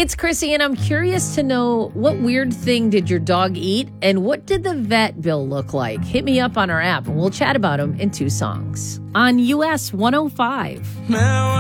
It's Chrissy, and I'm curious to know, what weird thing did your dog eat, and what did the vet bill look like? Hit me up on our app, and we'll chat about them in 2 songs. On US 105. Now